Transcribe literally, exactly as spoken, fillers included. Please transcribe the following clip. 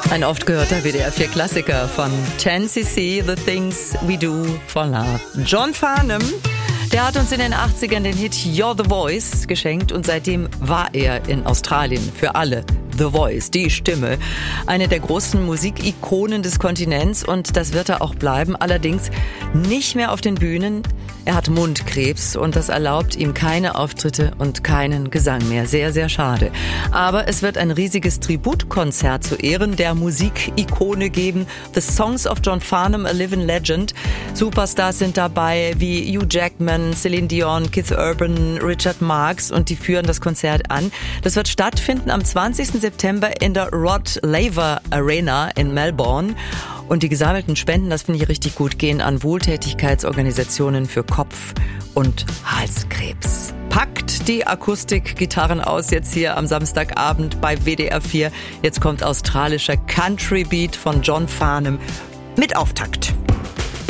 Ein oft gehörter W D R vier Klassiker von ten C C, The Things We Do for Love. John Farnham, der hat uns in den achtzigern den Hit You're the Voice geschenkt und seitdem war er in Australien für alle The Voice, die Stimme. Eine der großen Musikikonen des Kontinents und das wird er auch bleiben, allerdings nicht mehr auf den Bühnen. Er hat Mundkrebs und das erlaubt ihm keine Auftritte und keinen Gesang mehr. Sehr, sehr schade. Aber es wird ein riesiges Tributkonzert zu Ehren der Musikikone geben. The Songs of John Farnham, a Living Legend. Superstars sind dabei wie Hugh Jackman, Celine Dion, Keith Urban, Richard Marx und die führen das Konzert an. Das wird stattfinden am zwanzigsten September in der Rod Laver Arena in Melbourne. Und die gesammelten Spenden, das finde ich richtig gut, gehen an Wohltätigkeitsorganisationen für Kopf- und Halskrebs. Packt die Akustikgitarren aus jetzt hier am Samstagabend bei W D R vier. Jetzt kommt australischer Country Beat von John Farnham mit Auftakt.